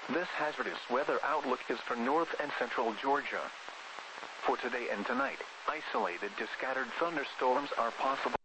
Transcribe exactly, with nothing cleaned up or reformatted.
This hazardous weather outlook is for north and central Georgia. For today and tonight, isolated to scattered thunderstorms are possible.